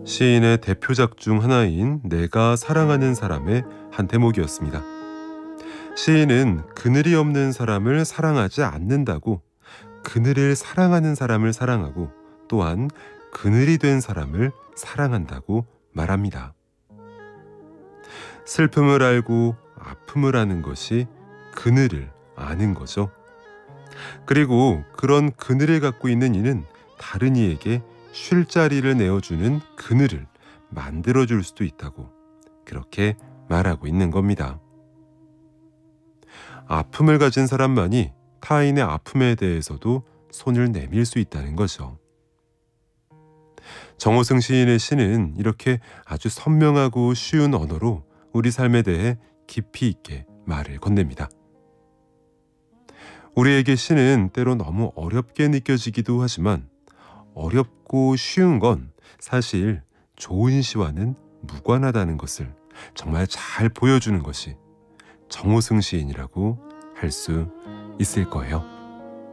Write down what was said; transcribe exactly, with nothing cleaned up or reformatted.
시인의 대표작 중 하나인 내가 사랑하는 사람의 한 대목이었습니다. 시인은 그늘이 없는 사람을 사랑하지 않는다고 그늘을 사랑하는 사람을 사랑하고 또한 그늘이 된 사람을 사랑한다고 말합니다. 슬픔을 알고 아픔을 아는 것이 그늘을 아는 거죠. 그리고 그런 그늘을 갖고 있는 이는 다른 이에게 쉴 자리를 내어주는 그늘을 만들어줄 수도 있다고 그렇게 말하고 있는 겁니다. 아픔을 가진 사람만이 타인의 아픔에 대해서도 손을 내밀 수 있다는 거죠. 정호승 시인의 시는 이렇게 아주 선명하고 쉬운 언어로 우리 삶에 대해 깊이 있게 말을 건넵니다. 우리에게 시는 때로 너무 어렵게 느껴지기도 하지만 어렵고 쉬운 건 사실 좋은 시와는 무관하다는 것을 정말 잘 보여주는 것이 정호승 시인이라고 할 수 있을 거예요.